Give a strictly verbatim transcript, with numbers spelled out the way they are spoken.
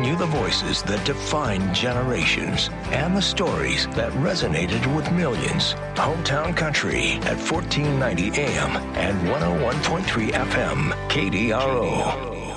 bringing you the voices that define generations and the stories that resonated with millions. Hometown Country at fourteen ninety A M and one oh one point three F M, K D R O.